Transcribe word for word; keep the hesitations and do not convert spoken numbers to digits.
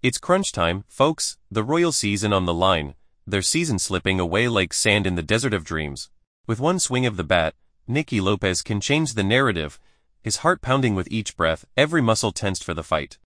It's crunch time, folks, the royal season on the line, their season slipping away like sand in the desert of dreams. With one swing of the bat, Nicky Lopez can change the narrative, his heart pounding with each breath, every muscle tensed for the fight.